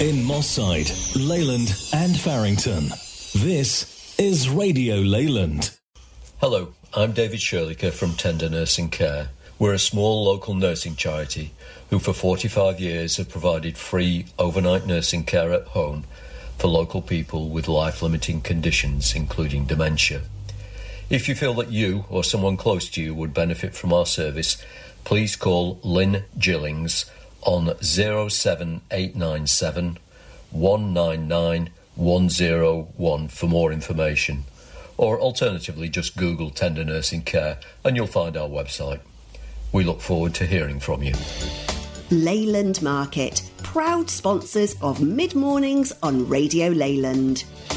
in Moss Side, Leyland and Farrington. This is Radio Leyland. Hello, I'm David Shirliker from Tender Nursing Care. We're a small local nursing charity who for 45 years have provided free overnight nursing care at home for local people with life-limiting conditions, including dementia. If you feel that you or someone close to you would benefit from our service, please call Lynn Gillings on 07897 199 101 for more information. Or alternatively, just Google Tender Nursing Care and you'll find our website. We look forward to hearing from you. Leyland Market, proud sponsors of Mid Mornings on Radio Leyland.